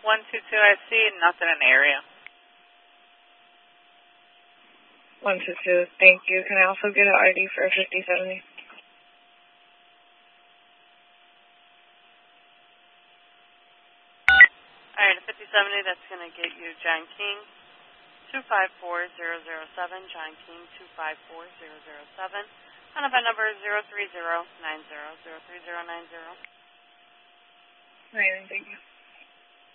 122, I see nothing in the area. 122, thank you. Can I also get an ID for 5070? All right, 5070, that's going to get you John King, 254007, John King, 254007. Identify number 03090, 03090. Amazing, thank you.